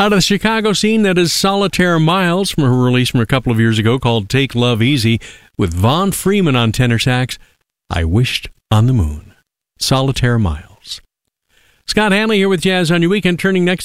Out of the Chicago scene, that is Solitaire Miles from her release from a couple of years ago called Take Love Easy, with Vaughn Freeman on tenor sax. I Wished on the Moon. Solitaire Miles. Scott Hanley here with Jazz on Your Weekend, turning next